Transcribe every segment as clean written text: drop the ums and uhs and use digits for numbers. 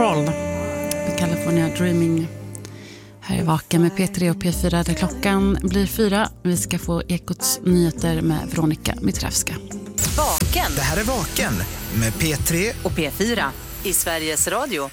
Control med California Dreaming. Här är Vaken med P3 och P4 där klockan blir 4. Vi ska få Ekots nyheter med Veronica Mitrevska. Vaken. Det här är Vaken med P3 och P4 i Sveriges Radio.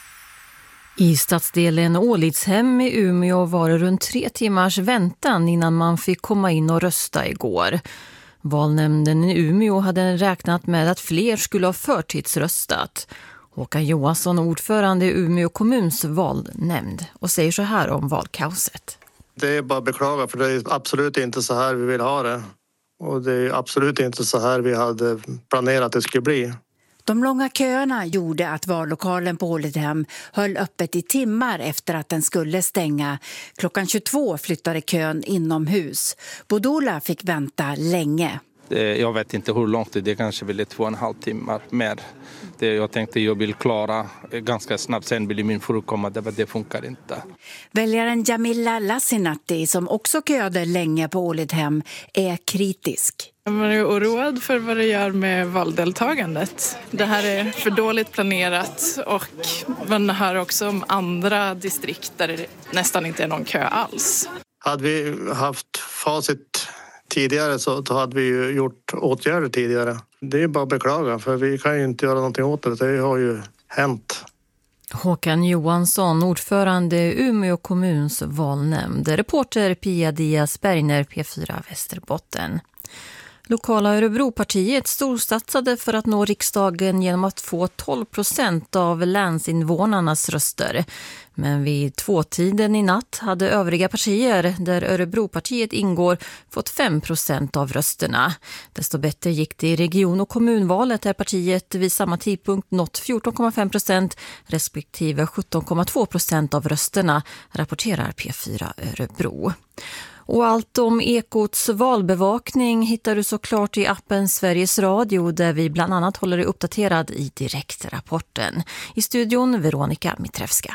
I stadsdelen Ålidshem i Umeå var det runt 3 timmars väntan innan man fick komma in och rösta igår. Valnämnden i Umeå hade räknat med att fler skulle ha förtidsröstat. Håkan Johansson, ordförande i Umeå kommuns valnämnd, och säger så här om valkaoset. Det är bara att beklaga, för det är absolut inte så här vi vill ha det. Och det är absolut inte så här vi hade planerat att det skulle bli. De långa köerna gjorde att vallokalen på Ålidshem höll öppet i timmar efter att den skulle stänga. Klockan 22 flyttade kön inomhus. Bodola fick vänta länge. Jag vet inte hur långt det är, kanske väl 2,5 timmar mer. Jag tänkte jag vill klara ganska snabbt, sen vill min fru komma, det funkar inte. Väljaren Jamila Lassinatti, som också köade länge på Ålidshem, är kritisk. Man är oroad för vad det gör med valdeltagandet. Det här är för dåligt planerat, och man hör också om andra distrikt där det nästan inte är någon kö alls. Hade vi haft facit tidigare så hade vi ju gjort åtgärder tidigare. Det är bara att beklaga, för vi kan ju inte göra någonting åt det. Det har ju hänt. Håkan Johansson, ordförande i Umeå kommuns valnämnd. Reporter Pia Diaz Bergner, P4 Västerbotten. Lokala Örebropartiet storsatsade för att nå riksdagen genom att få 12% av länsinvånarnas röster. Men vid 2-tiden i natt hade övriga partier, där Örebropartiet ingår, fått 5% av rösterna. Desto bättre gick det i region- och kommunvalet, där partiet vid samma tidpunkt nått 14,5% respektive 17,2% av rösterna, rapporterar P4 Örebro. Och allt om Ekots valbevakning hittar du såklart i appen Sveriges Radio, där vi bland annat håller dig uppdaterad i direktrapporten. I studion Veronica Mitrevska.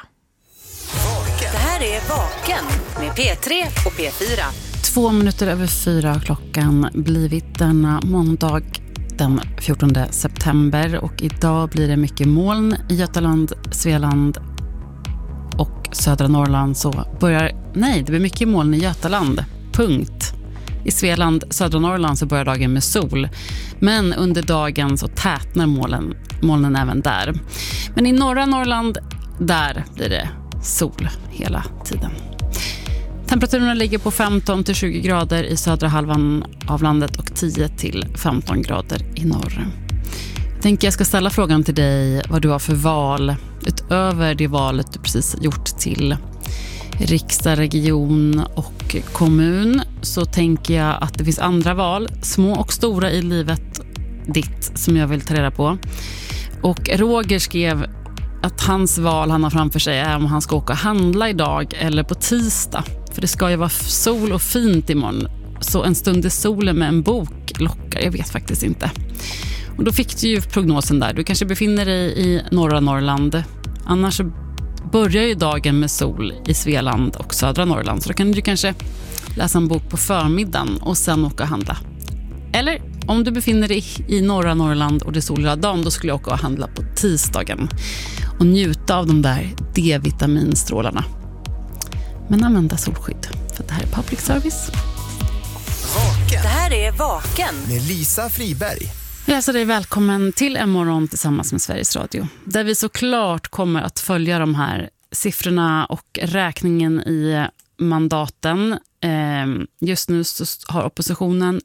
Det här är Vaken med P3 och P4. 2 minuter över 4 klockan blivit denna måndag den 14 september. Och idag blir det mycket moln i Götaland, Svealand och södra Norrland. Det blir mycket moln i Götaland. Punkt. I Svealand, södra Norrland, så börjar dagen med sol. Men under dagen så tätnar molnen även där. Men i norra Norrland, där blir det sol hela tiden. Temperaturerna ligger på 15-20 grader i södra halvan av landet och 10-15 grader i norr. Jag ska ställa frågan till dig vad du har för val utöver det valet du precis gjort till riksdag, region och kommun. Så tänker jag att det finns andra val, små och stora i livet ditt, som jag vill ta reda på. Och Roger skrev att hans val han har framför sig är om han ska åka och handla idag eller på tisdag. För det ska ju vara sol och fint imorgon. Så en stund i solen med en bok lockar, jag vet faktiskt inte. Och då fick du ju prognosen där. Du kanske befinner dig i norra Norrland. Annars så börjar ju dagen med sol i Svealand och södra Norrland. Så då kan du kanske läsa en bok på förmiddagen och sen åka och handla. Eller om du befinner dig i norra Norrland och det är sol hela dagen, då skulle jag åka och handla på tisdagen. Och njuta av de där D-vitaminstrålarna. Men använda solskydd. För det här är public service. Vaken. Det här är Vaken med Lisa Friberg. Jag hälsar dig välkommen till en morgon tillsammans med Sveriges Radio. Där vi såklart kommer att följa de här siffrorna och räkningen i mandaten. Just nu så har oppositionen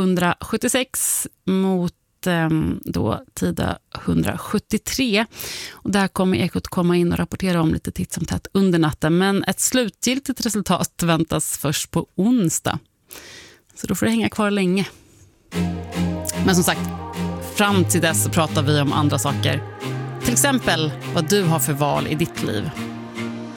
176 mot då Tida 173. Och där kommer Ekot komma in och rapportera om lite titt som tätt under natten. Men ett slutgiltigt resultat väntas först på onsdag. Så då får det hänga kvar länge. Men som sagt, fram till dess så pratar vi om andra saker. Till exempel vad du har för val i ditt liv.